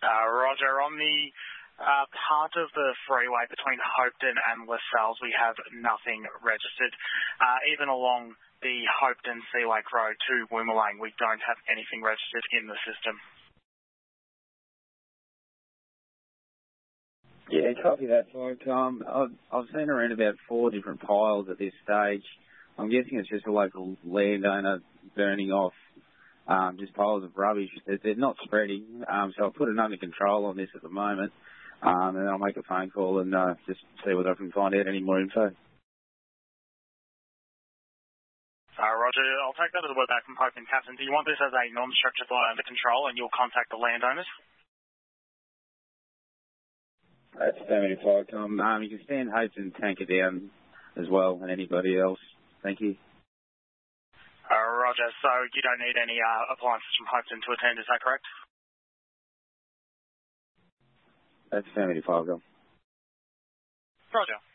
Roger, on the part of the freeway between Hopeton and LaSalle's, we have nothing registered. Even along the Hopeton Sea Lake Road to Woomerlang, we don't have anything registered in the system. Yeah, copy that, folks. I've seen around about 4 different piles at this stage. I'm guessing it's just a local landowner burning off just piles of rubbish. They're not spreading, so I'll put it under control on this at the moment, and then I'll make a phone call and just see whether I can find out any more info. Roger, I'll take that as a word back from Hopeton Captain. Do you want this as a non-structured fire under control and you'll contact the landowners? That's 75, Tom. You can stand Hopeton tanker down as well, and anybody else. Thank you. Roger, so you don't need any appliances from Hopeton to attend, is that correct? That's 75, Tom. Roger.